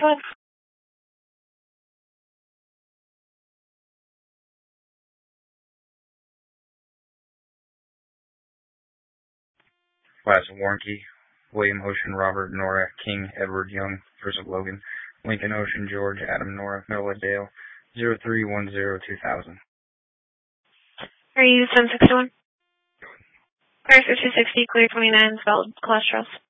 Go ahead. Class of warranty: William Ocean, Robert, Nora, King, Edward, Young, Joseph Logan, Lincoln Ocean, George, Adam, Nora, Noah, Dale, 0310-2000. Are you 761? Clear 260, clear 29, valid cholesterol.